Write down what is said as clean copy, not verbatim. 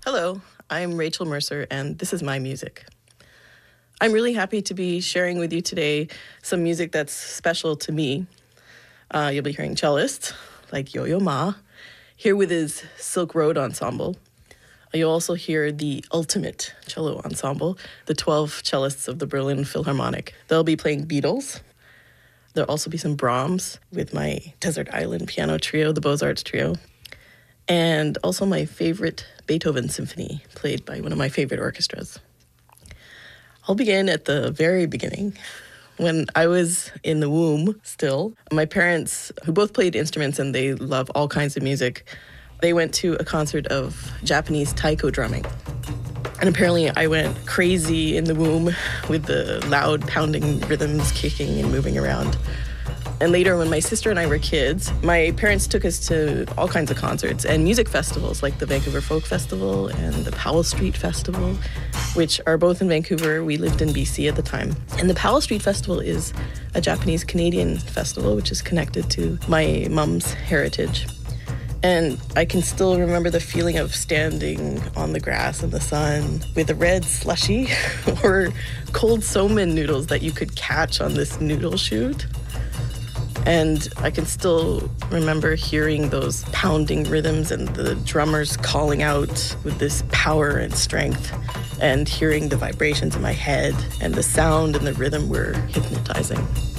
Hello, I'm Rachel Mercer, and this is my music. I'm really happy to be sharing with you today some music that's special to me. You'll be hearing cellists like Yo-Yo Ma, here with his Silk Road Ensemble. You'll also hear the ultimate cello ensemble, the 12 cellists of the Berlin Philharmonic. They'll be playing Beatles. There'll also be some Brahms with my Desert Island Piano Trio, the Beaux-Arts Trio, and also my favorite Beethoven Symphony, played by one of my favorite orchestras. I'll begin at the very beginning. When I was in the womb still, my parents, who both played instruments and they love all kinds of music, they went to a concert of Japanese taiko drumming. And apparently I went crazy in the womb with the loud pounding rhythms kicking and moving around. And later, when my sister and I were kids, my parents took us to all kinds of concerts and music festivals like the Vancouver Folk Festival and the Powell Street Festival, which are both in Vancouver. We lived in BC at the time. And the Powell Street Festival is a Japanese-Canadian festival, which is connected to my mom's heritage. And I can still remember the feeling of standing on the grass in the sun with a red slushie or cold somen noodles that you could catch on this noodle chute. And I can still remember hearing those pounding rhythms and the drummers calling out with this power and strength, and hearing the vibrations in my head, and the sound and the rhythm were hypnotizing.